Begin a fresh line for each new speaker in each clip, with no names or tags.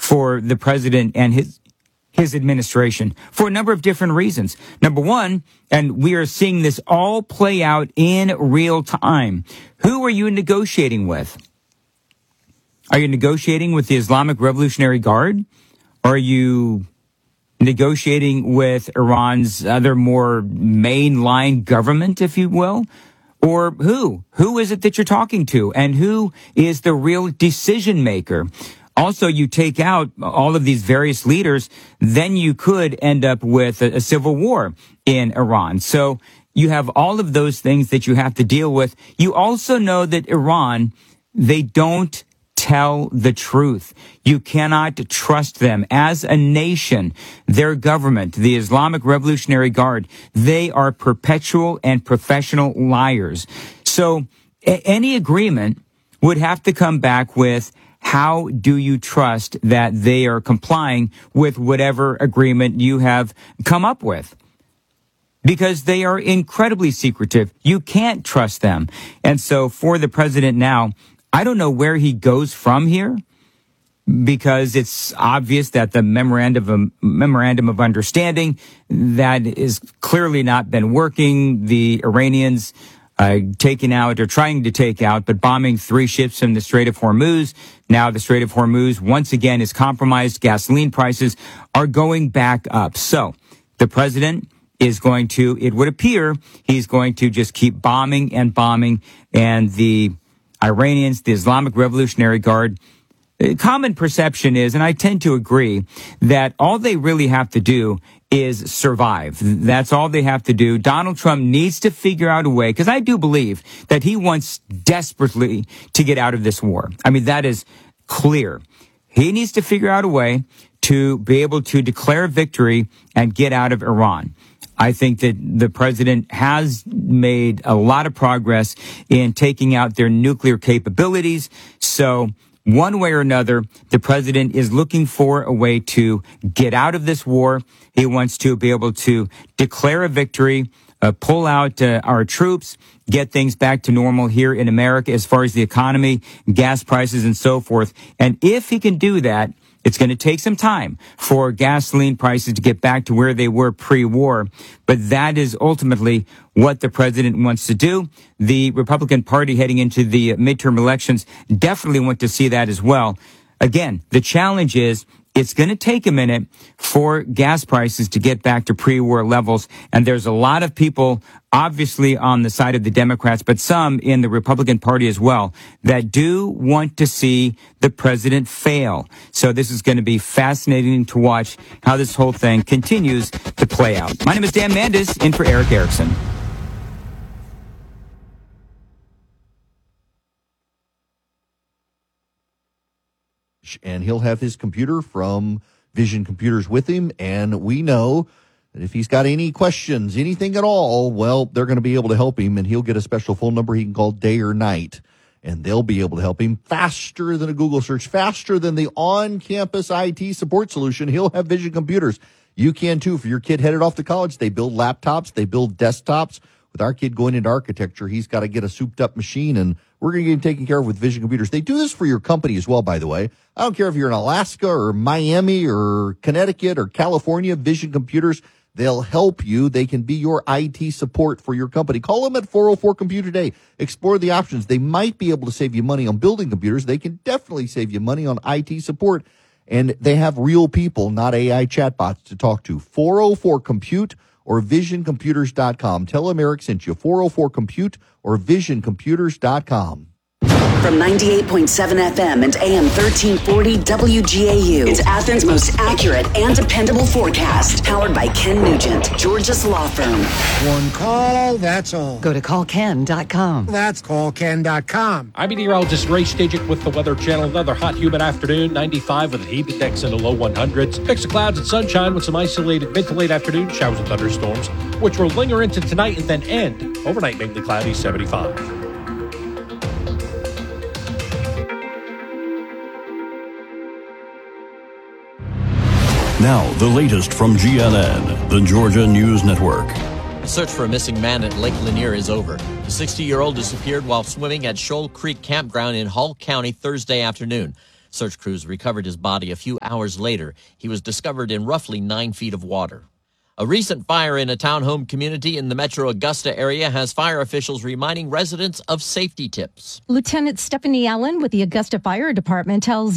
for the president and his administration for a number of different reasons. Number one, and we are seeing this all play out in real time. Who are you negotiating with? Are you negotiating with the Islamic Revolutionary Guard? Are you negotiating with Iran's other more mainline government, if you will? Or who? Who is it that you're talking to? And who is the real decision maker? Also, you take out all of these various leaders, then you could end up with a civil war in Iran. So you have all of those things that you have to deal with. You also know that Iran, they don't tell the truth. You cannot trust them. As a nation, their government, the Islamic Revolutionary Guard, they are perpetual and professional liars. So any agreement would have to come back with, how do you trust that they are complying with whatever agreement you have come up with? Because they are incredibly secretive. You can't trust them. And so for the president now, I don't know where he goes from here, because it's obvious that the memorandum of understanding that is clearly not been working. The Iranians taking out or trying to take out, but bombing 3 ships in the Strait of Hormuz. Now the Strait of Hormuz once again is compromised. Gasoline prices are going back up. So the president is going to, it would appear, he's going to just keep bombing and bombing, and the Iranians, the Islamic Revolutionary Guard, common perception is, and I tend to agree, that all they really have to do is survive. That's all they have to do. Donald Trump needs to figure out a way, because I do believe that he wants desperately to get out of this war. I mean, that is clear. He needs to figure out a way to be able to declare victory and get out of Iran. I think that the president has made a lot of progress in taking out their nuclear capabilities. So one way or another, the president is looking for a way to get out of this war. He wants to be able to declare a victory, pull out our troops, get things back to normal here in America as far as the economy, gas prices, and so forth. And if he can do that, it's going to take some time for gasoline prices to get back to where they were pre-war, but that is ultimately what the president wants to do. The Republican Party heading into the midterm elections definitely want to see that as well. Again, the challenge is it's going to take a minute for gas prices to get back to pre-war levels, and there's a lot of people obviously on the side of the Democrats, but some in the Republican Party as well, that do want to see the president fail. So this is going to be fascinating to watch how this whole thing continues to play out. My name is Dan Mandis, in for Erick Erickson.
And he'll have his computer from Vision Computers with him, and we know that if he's got any questions, anything at all, well, they're going to be able to help him, and he'll get a special phone number he can call day or night, and they'll be able to help him faster than a Google search, faster than the on-campus IT support solution. He'll have Vision Computers. You can, too. For your kid headed off to college, they build laptops, they build desktops. With our kid going into architecture, he's got to get a souped-up machine, and we're going to get him taken care of with Vision Computers. They do this for your company as well, by the way. I don't care if you're in Alaska or Miami or Connecticut or California, Vision Computers, they'll help you. They can be your IT support for your company. Call them at 404-COMPUTE today. Explore the options. They might be able to save you money on building computers. They can definitely save you money on IT support. And they have real people, not AI chatbots, to talk to. 404-COMPUTE. Or visioncomputers.com. Tell them Eric sent you. 404-COMPUTE or visioncomputers.com.
From 98.7 FM and AM 1340 WGAU, it's Athens' most accurate and dependable forecast. Powered by Ken Nugent, Georgia's law firm.
One call, that's all.
Go to callken.com.
That's callken.com.
I'm meteorologist Ray Stajic with the Weather Channel. Another hot, humid afternoon. 95 with a heat index in the low 100s. Mix of clouds and sunshine with some isolated mid to late afternoon showers and thunderstorms, which will linger into tonight and then end overnight mainly cloudy, 75.
Now, the latest from GNN, the Georgia News Network.
The search for a missing man at Lake Lanier is over. The 60-year-old disappeared while swimming at Shoal Creek Campground in Hall County Thursday afternoon. Search crews recovered his body a few hours later. He was discovered in roughly 9 feet of water. A recent fire in a townhome community in the Metro Augusta area has fire officials reminding residents of safety tips.
Lieutenant Stephanie Allen with the Augusta Fire Department tells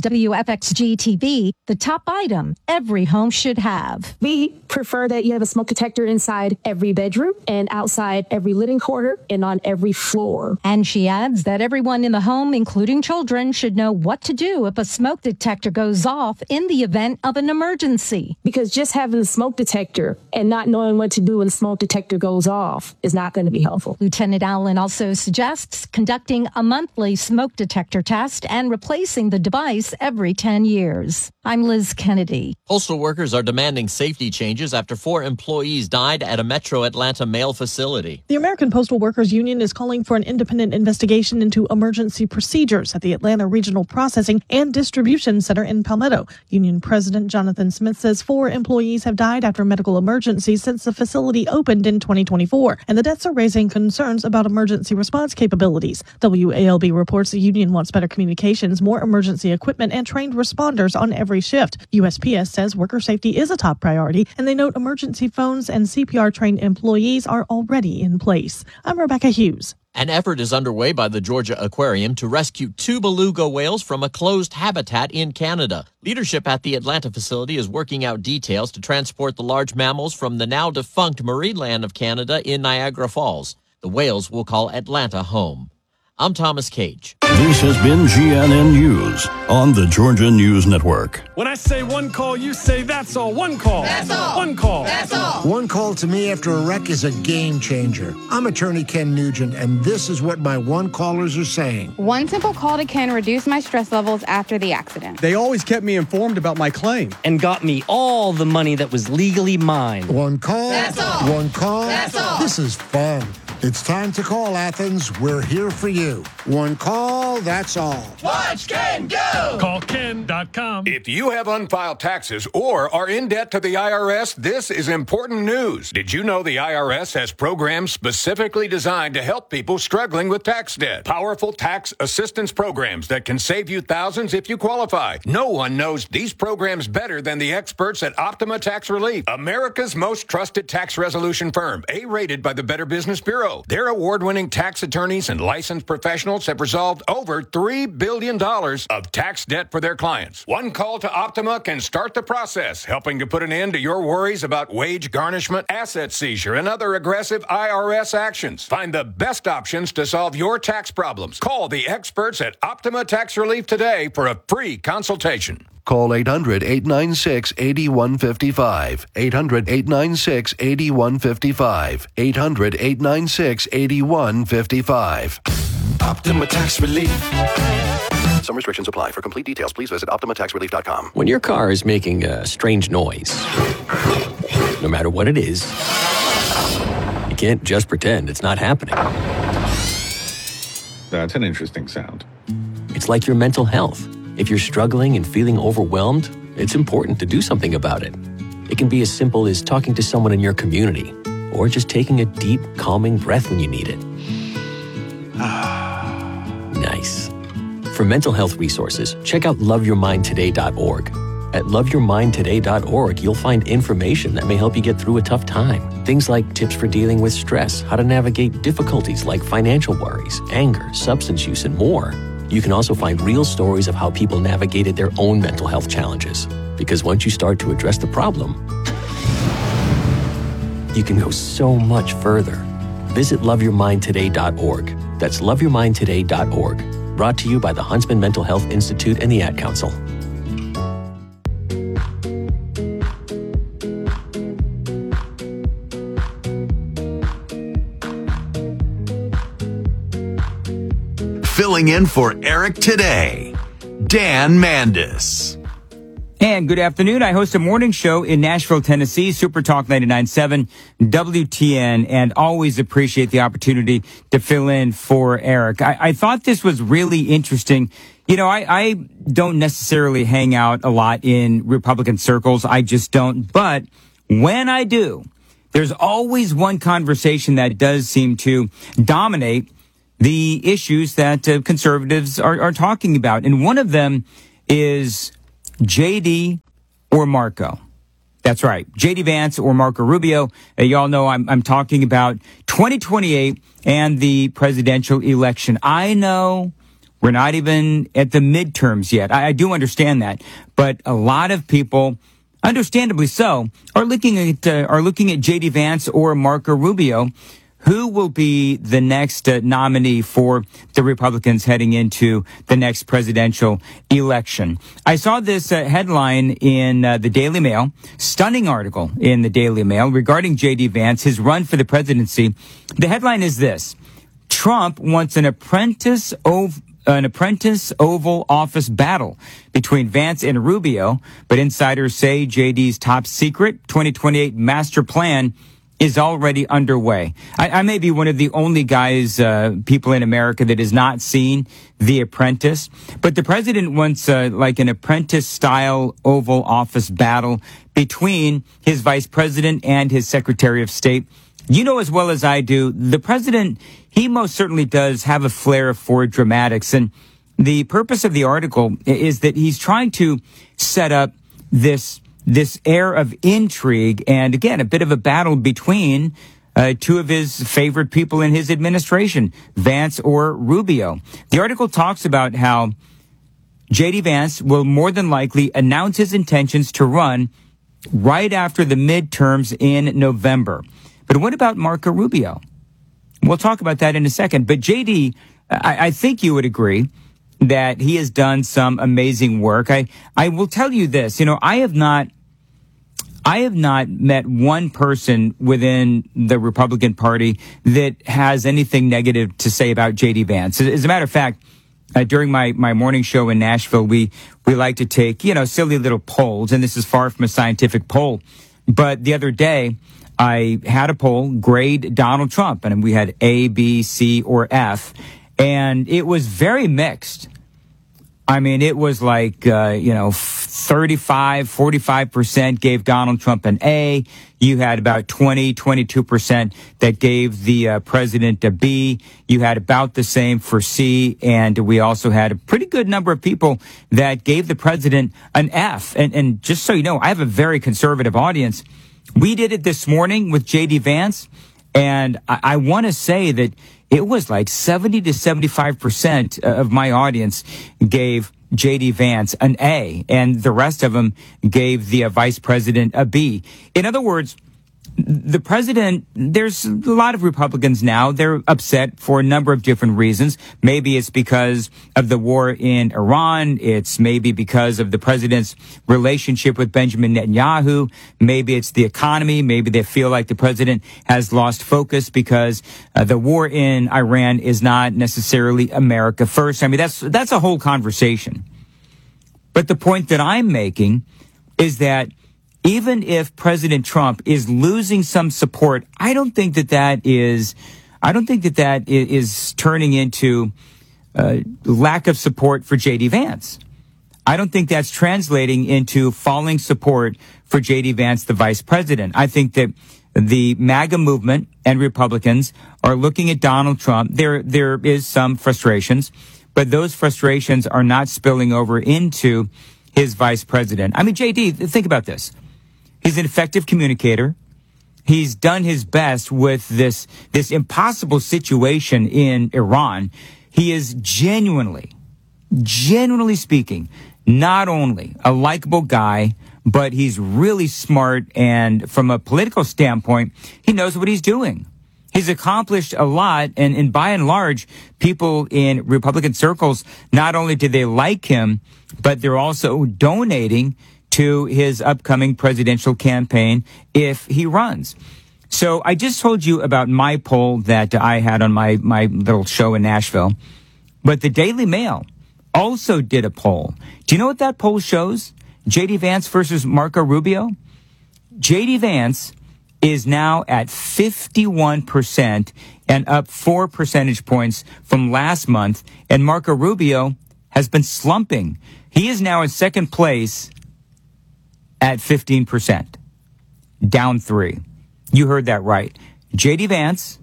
WFXG-TV the top item every home should have.
We prefer that you have a smoke detector inside every bedroom and outside every living quarter and on every floor.
And she adds that everyone in the home, including children, should know what to do if a smoke detector goes off in the event of an emergency.
Because just having a smoke detector and not knowing what to do when the smoke detector goes off is not going to be helpful.
Lieutenant Allen also suggests conducting a monthly smoke detector test and replacing the device every 10 years. I'm Liz Kennedy.
Postal workers are demanding safety changes after 4 employees died at a Metro Atlanta mail facility.
The American Postal Workers Union is calling for an independent investigation into emergency procedures at the Atlanta Regional Processing and Distribution Center in Palmetto. Union President Jonathan Smith says 4 employees have died after medical emergencies since the facility opened in 2024, and the deaths are raising concerns about emergency response capabilities. WALB reports the union wants better communications, more emergency equipment, and trained responders on every shift. USPS says worker safety is a top priority, and they note emergency phones and CPR-trained employees are already in place. I'm Rebecca Hughes.
An effort is underway by the Georgia Aquarium to rescue 2 beluga whales from a closed habitat in Canada. Leadership at the Atlanta facility is working out details to transport the large mammals from the now defunct Marineland of Canada in Niagara Falls. The whales will call Atlanta home. I'm Thomas Cage.
This has been GNN News on the Georgia News Network.
When I say one call, you say that's all. One call.
That's all.
One call.
That's all. One call to me after a wreck is a game changer. I'm attorney Ken Nugent, and this is what my one callers are saying.
One simple call to Ken reduced my stress levels after the accident.
They always kept me informed about my claim and got me all the money that was legally mine.
One call.
That's all.
One call.
That's all.
This is fun. It's time to call, Athens. We're here for you. One call, that's all.
Watch Ken go!
Call Ken.com.
If you have unfiled taxes or are in debt to the IRS, this is important news. Did you know the IRS has programs specifically designed to help people struggling with tax debt? Powerful tax assistance programs that can save you thousands if you qualify. No one knows these programs better than the experts at Optima Tax Relief, America's most trusted tax resolution firm, A-rated by the Better Business Bureau. Their award-winning tax attorneys and licensed professionals have resolved over $3 billion of tax debt for their clients. One call to Optima can start the process, helping to put an end to your worries about wage garnishment, asset seizure, and other aggressive IRS actions. Find the best options to solve your tax problems. Call the experts at Optima Tax Relief today for a free consultation.
Call 800-896-8155. 800-896-8155. 800-896-8155.
Optima Tax Relief.
Some restrictions apply. For complete details, please visit OptimaTaxRelief.com.
When your car is making a strange noise, no matter what it is, you can't just pretend it's not happening.
That's an interesting sound.
It's like your mental health. If you're struggling and feeling overwhelmed, it's important to do something about it. It can be as simple as talking to someone in your community, or just taking a deep, calming breath when you need it. Nice. For mental health resources, check out loveyourmindtoday.org. At loveyourmindtoday.org, you'll find information that may help you get through a tough time. Things like tips for dealing with stress, how to navigate difficulties like financial worries, anger, substance use, and more. You can also find real stories of how people navigated their own mental health challenges. Because once you start to address the problem, you can go so much further. Visit loveyourmindtoday.org. That's loveyourmindtoday.org. Brought to you by the Huntsman Mental Health Institute and the Ad Council.
Filling in for Eric today, Dan Mandis.
And good afternoon. I host a morning show in Nashville, Tennessee, Super Talk 99.7 WTN, and always appreciate the opportunity to fill in for Eric. I thought this was really interesting. You know, I don't necessarily hang out a lot in Republican circles. I just don't. But when I do, there's always one conversation that does seem to dominate the issues that conservatives are talking about. And one of them is JD or Marco. That's right. JD Vance or Marco Rubio. Y'all know I'm talking about 2028 and the presidential election. I know we're not even at the midterms yet. I do understand that. But a lot of people, understandably so, are looking at JD Vance or Marco Rubio. Who will be the next nominee for the Republicans heading into the next presidential election? I saw this headline in the Daily Mail, stunning article in the Daily Mail regarding J.D. Vance, his run for the presidency. The headline is this: Trump wants an apprentice Oval Office battle between Vance and Rubio, but insiders say J.D.'s top secret 2028 master plan is already underway. I may be one of the only people in America that has not seen The Apprentice, but the president wants like an apprentice-style Oval Office battle between his vice president and his secretary of state. You know as well as I do, the president, he most certainly does have a flair for dramatics, and the purpose of the article is that he's trying to set up this air of intrigue and, again, a bit of a battle between two of his favorite people in his administration, Vance or Rubio. The article talks about how J.D. Vance will more than likely announce his intentions to run right after the midterms in November. But what about Marco Rubio? We'll talk about that in a second. But J.D., I think you would agree that he has done some amazing work. I will tell you this, I have not met one person within the Republican Party that has anything negative to say about J.D. Vance. As a matter of fact, during my morning show in Nashville, we like to take, silly little polls, and this is far from a scientific poll. But the other day, I had a poll, grade Donald Trump, and we had A, B, C, or F, and it was very mixed. I mean, it was like, 45% gave Donald Trump an A. You had about 22% that gave the president a B. You had about the same for C. And we also had a pretty good number of people that gave the president an F. And just so you know, I have a very conservative audience. We did it this morning with J.D. Vance. And I want to say that it was like 70 to 75% of my audience gave J.D. Vance an A, and the rest of them gave the vice president a B. In other words, the president, there's a lot of Republicans now, they're upset for a number of different reasons. Maybe it's because of the war in Iran. It's maybe because of the president's relationship with Benjamin Netanyahu. Maybe it's the economy. Maybe they feel like the president has lost focus because the war in Iran is not necessarily America first. I mean, that's a whole conversation. But the point that I'm making is that even if President Trump is losing some support, I don't think that is turning into lack of support for J.D. Vance. I don't think that's translating into falling support for J.D. Vance, the vice president. I think that the MAGA movement and Republicans are looking at Donald Trump. There is some frustrations, but those frustrations are not spilling over into his vice president. I mean, J.D., think about this. He's an effective communicator. He's done his best with this impossible situation in Iran. He is genuinely speaking, not only a likable guy, but he's really smart. And from a political standpoint, he knows what he's doing. He's accomplished a lot. And by and large, people in Republican circles, not only do they like him, but they're also donating to his upcoming presidential campaign if he runs. So I just told you about my poll that I had on my little show in Nashville. But the Daily Mail also did a poll. Do you know what that poll shows? J.D. Vance versus Marco Rubio? J.D. Vance is now at 51% and up 4 percentage points from last month. And Marco Rubio has been slumping. He is now in second place at 15%, down 3. You heard that right. J.D. Vance,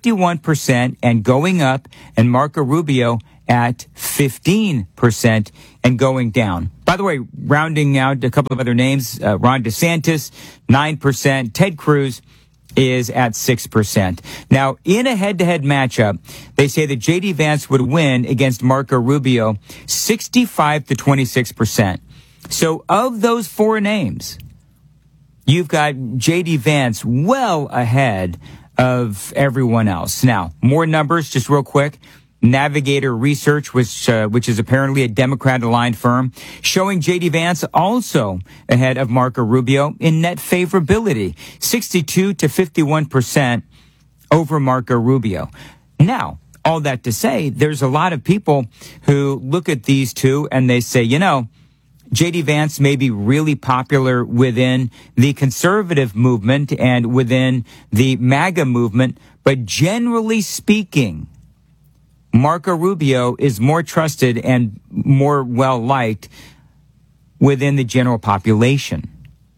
51% and going up, and Marco Rubio at 15% and going down. By the way, rounding out a couple of other names, Ron DeSantis, 9%. Ted Cruz is at 6%. Now, in a head-to-head matchup, they say that J.D. Vance would win against Marco Rubio 65 to 26%. So of those four names, you've got J.D. Vance well ahead of everyone else. Now, more numbers, just real quick. Navigator Research, which is apparently a Democrat-aligned firm, showing J.D. Vance also ahead of Marco Rubio in net favorability, 62 to 51% over Marco Rubio. Now, all that to say, there's a lot of people who look at these two and they say, you know, J.D. Vance may be really popular within the conservative movement and within the MAGA movement, but generally speaking, Marco Rubio is more trusted and more well-liked within the general population.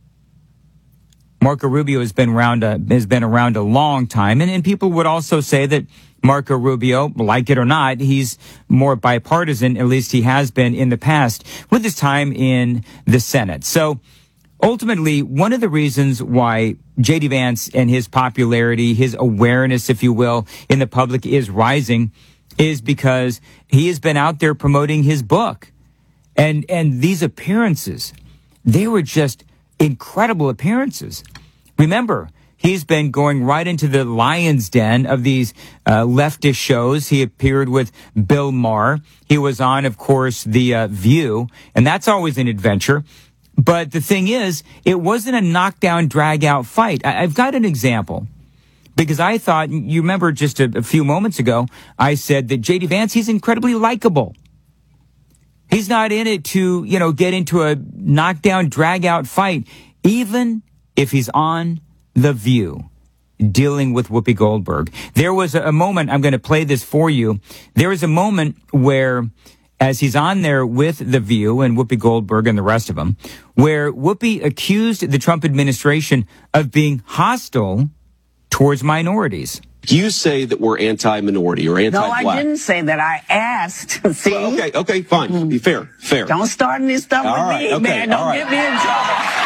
Marco Rubio has been around a long time, and people would also say that Marco Rubio, like it or not, he's more bipartisan, at least he has been in the past, with his time in the Senate. So ultimately, one of the reasons why J.D. Vance and his popularity, his awareness, if you will, in the public is rising is because he has been out there promoting his book. And these appearances, they were just incredible appearances. Remember, he's been going right into the lion's den of these leftist shows. He appeared with Bill Maher. He was on, of course, The View, and that's always an adventure. But the thing is, it wasn't a knockdown, drag-out fight. I've got an example. Because I thought, you remember just a few moments ago, I said that J.D. Vance, he's incredibly likable. He's not in it to, get into a knockdown, drag-out fight, even if he's on The View, dealing with Whoopi Goldberg. There was a moment, I'm going to play this for you. There was a moment where, as he's on there with The View and Whoopi Goldberg and the rest of them, where Whoopi accused the Trump administration of being hostile towards minorities.
You say that we're anti-minority or anti-black.
No, I didn't say that. I asked. See?
Well, okay, fine. Fair.
Don't start this stuff with me, man. Don't get me in trouble.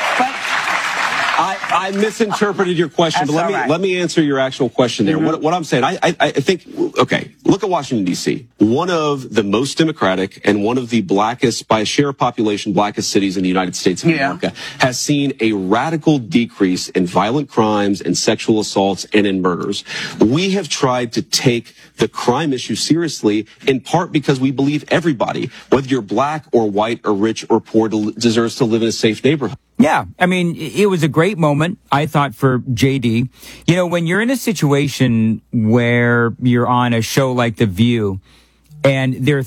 I misinterpreted your question,
That's
but let me answer your actual question there. What I'm saying, I think, okay, look at Washington, D.C., one of the most democratic and one of the blackest, by a share of population, blackest cities in the United States of America, has seen a radical decrease in violent crimes and sexual assaults and in murders. We have tried to take the crime issue seriously, in part because we believe everybody, whether you're black or white or rich or poor, deserves to live in a safe neighborhood.
Yeah, I mean, it was a great moment, I thought, for JD. When you're in a situation where you're on a show like The View and they're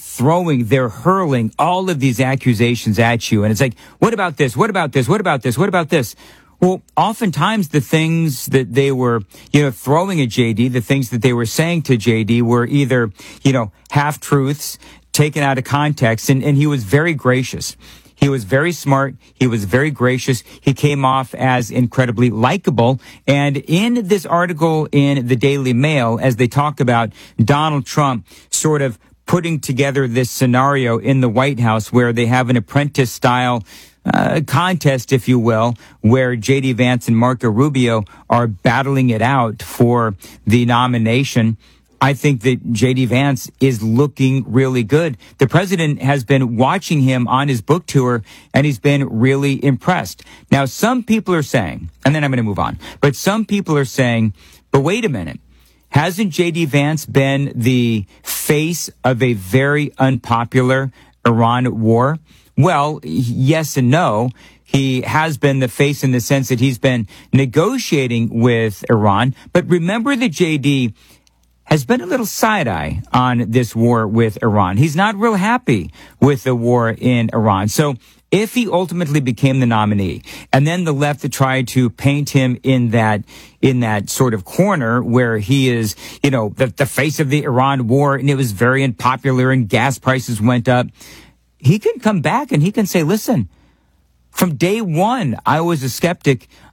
hurling all of these accusations at you, and it's like, what about this? What about this? What about this? What about this? Well, oftentimes the things that they were, throwing at JD, the things that they were saying to JD were either, half-truths taken out of context, and he was very gracious. He was very smart. He was very gracious. He came off as incredibly likable. And in this article in the Daily Mail, as they talk about Donald Trump sort of putting together this scenario in the White House where they have an apprentice-style contest, if you will, where J.D. Vance and Marco Rubio are battling it out for the nomination, I think that J.D. Vance is looking really good. The president has been watching him on his book tour, and he's been really impressed. Now, some people are saying, and then I'm going to move on, but some people are saying, but wait a minute, hasn't J.D. Vance been the face of a very unpopular Iran war? Well, yes and no. He has been the face in the sense that he's been negotiating with Iran. But remember that J.D. has been a little side-eye on this war with Iran. He's not real happy with the war in Iran. So if he ultimately became the nominee, and then the left tried to paint him in that sort of corner where he is, the face of the Iran war, and it was very unpopular and gas prices went up, he can come back and he can say, listen, from day one, I was a skeptic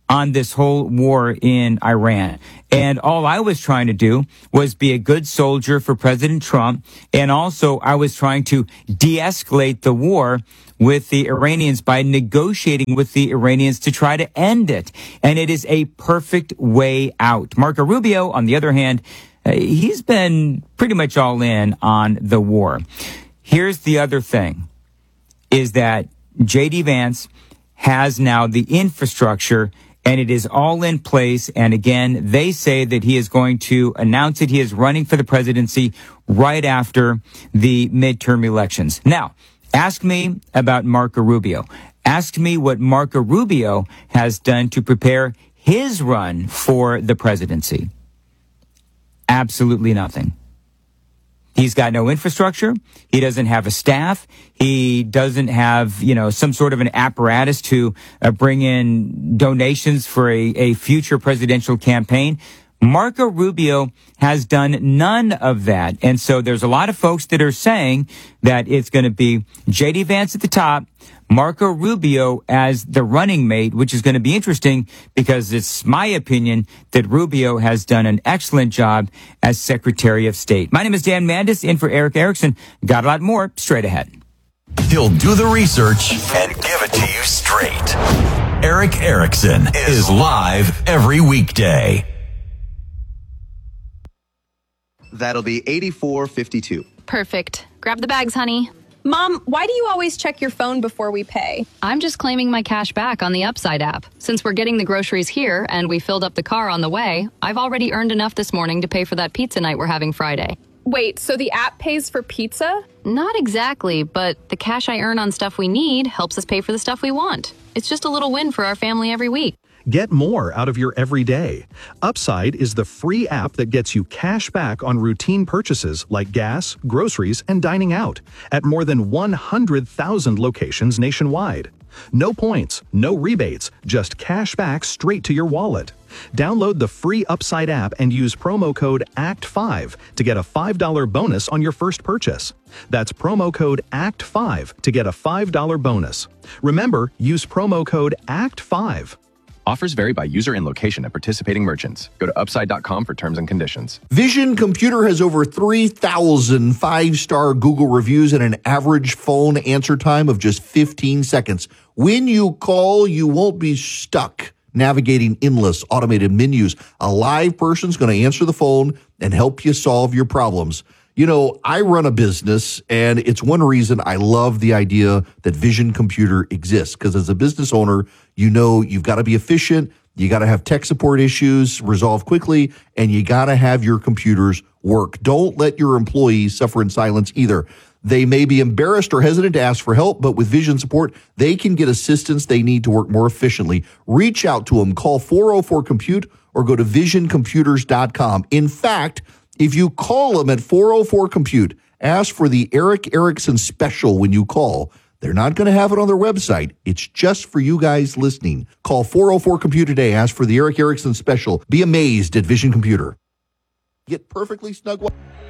on this whole war in Iran. And all I was trying to do was be a good soldier for President Trump. And also I was trying to de-escalate the war with the Iranians by negotiating with the Iranians to try to end it. And it is a perfect way out. Marco Rubio, on the other hand, he's been pretty much all in on the war. Here's the other thing, is that J.D. Vance has now the infrastructure, and it is all in place. And again, they say that he is going to announce that he is running for the presidency right after the midterm elections. Now, ask me about Marco Rubio. Ask me what Marco Rubio has done to prepare his run for the presidency. Absolutely nothing. He's got no infrastructure. He doesn't have a staff. He doesn't have, some sort of an apparatus to bring in donations for a future presidential campaign. Marco Rubio has done none of that. And so there's a lot of folks that are saying that it's going to be J.D. Vance at the top, Marco Rubio as the running mate, which is going to be interesting because it's my opinion that Rubio has done an excellent job as Secretary of State. My name is Dan Mandis, in for Eric Erickson. Got a lot more straight ahead.
He'll do the research and give it to you straight. Eric Erickson is live every weekday.
That'll be 84.52.
Perfect. Grab the bags, honey.
Mom, why do you always check your phone before we pay?
I'm just claiming my cash back on the Upside app. Since we're getting the groceries here and we filled up the car on the way, I've already earned enough this morning to pay for that pizza night we're having Friday.
Wait, so the app pays for pizza?
Not exactly, but the cash I earn on stuff we need helps us pay for the stuff we want. It's just a little win for our family every week.
Get more out of your everyday. Upside is the free app that gets you cash back on routine purchases like gas, groceries, and dining out at more than 100,000 locations nationwide. No points, no rebates, just cash back straight to your wallet. Download the free Upside app and use promo code ACT5 to get a $5 bonus on your first purchase. That's promo code ACT5 to get a $5 bonus. Remember, use promo code ACT5.
Offers vary by user and location at participating merchants. Go to upside.com for terms and conditions.
Vision Computer has over 3,000 five-star Google reviews and an average phone answer time of just 15 seconds. When you call, you won't be stuck navigating endless automated menus. A live person's going to answer the phone and help you solve your problems. I run a business, and it's one reason I love the idea that Vision Computer exists, because as a business owner, you've got to be efficient, you got to have tech support issues resolved quickly, and you got to have your computers work. Don't let your employees suffer in silence either. They may be embarrassed or hesitant to ask for help, but with Vision support, they can get assistance they need to work more efficiently. Reach out to them. Call 404-COMPUTE or go to visioncomputers.com. In fact, if you call them at 404-COMPUTE, ask for the Eric Erickson special when you call. They're not going to have it on their website. It's just for you guys listening. Call 404-COMPUTE today. Ask for the Eric Erickson special. Be amazed at Vision Computer. Get perfectly snug.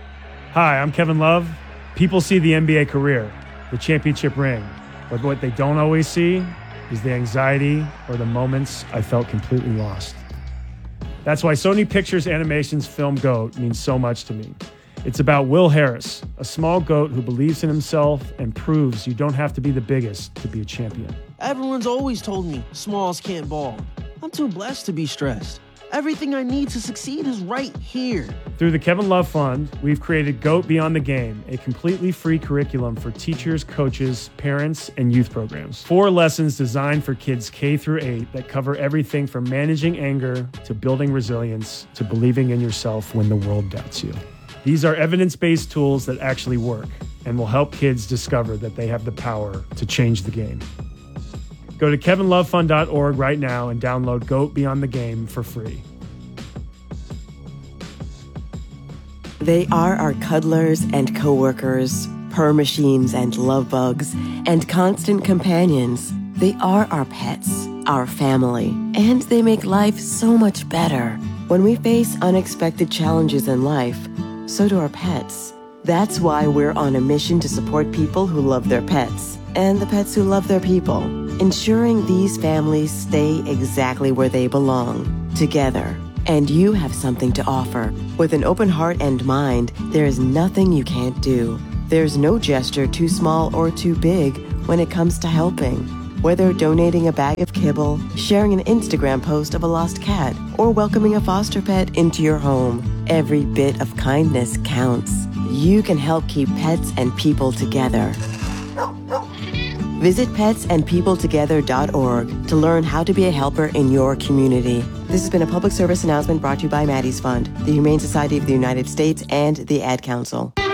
Hi, I'm Kevin Love. People see the NBA career, the championship ring. But what they don't always see is the anxiety or the moments I felt completely lost. That's why Sony Pictures Animation's film GOAT means so much to me. It's about Will Harris, a small goat who believes in himself and proves you don't have to be the biggest to be a champion.
Everyone's always told me smalls can't ball. I'm too blessed to be stressed. Everything I need to succeed is right here.
Through the Kevin Love Fund, we've created GOAT Beyond the Game, a completely free curriculum for teachers, coaches, parents, and youth programs. 4 lessons designed for kids K through 8 that cover everything from managing anger to building resilience to believing in yourself when the world doubts you. These are evidence-based tools that actually work and will help kids discover that they have the power to change the game. Go to kevinlovefund.org right now and download GOAT Beyond the Game for free.
They are our cuddlers and coworkers, purr machines and love bugs, and constant companions. They are our pets, our family, and they make life so much better. When we face unexpected challenges in life, so do our pets. That's why we're on a mission to support people who love their pets and the pets who love their people. ensuring these families stay exactly where they belong, together. And you have something to offer. With an open heart and mind, there is nothing you can't do. There's no gesture too small or too big when it comes to helping. Whether donating a bag of kibble, sharing an Instagram post of a lost cat, or welcoming a foster pet into your home, every bit of kindness counts. You can help keep pets and people together. Visit petsandpeopletogether.org to learn how to be a helper in your community. This has been a public service announcement brought to you by Maddie's Fund, the Humane Society of the United States, and the Ad Council.